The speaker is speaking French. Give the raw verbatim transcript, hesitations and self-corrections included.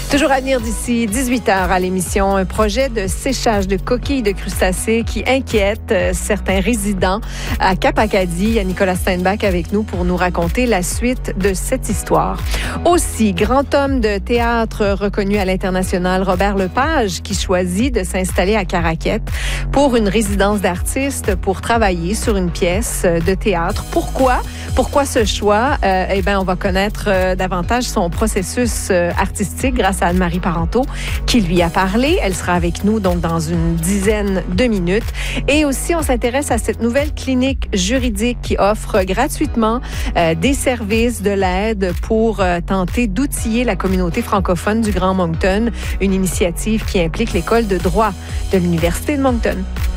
Toujours à venir d'ici dix-huit heures à l'émission, un projet de séchage de coquilles de crustacés qui inquiète euh, certains résidents à Cap-Acadie. Il y a Nicolas Steinbach avec nous pour nous raconter la suite de cette histoire. Aussi, grand homme de théâtre reconnu à l'international, Robert Lepage, qui choisit de s'installer à Caraquette pour une résidence d'artiste pour travailler sur une pièce de théâtre. Pourquoi? Pourquoi ce choix? Euh, eh bien, on va connaître euh, davantage son processus euh, artistique grâce à Anne-Marie Parenteau, qui lui a parlé. Elle sera avec nous donc dans une dizaine de minutes. Et aussi, on s'intéresse à cette nouvelle clinique juridique qui offre gratuitement euh, des services, de l'aide pour euh, tenter d'outiller la communauté francophone du Grand Moncton, une initiative qui implique l'école de droit de l'Université de Moncton.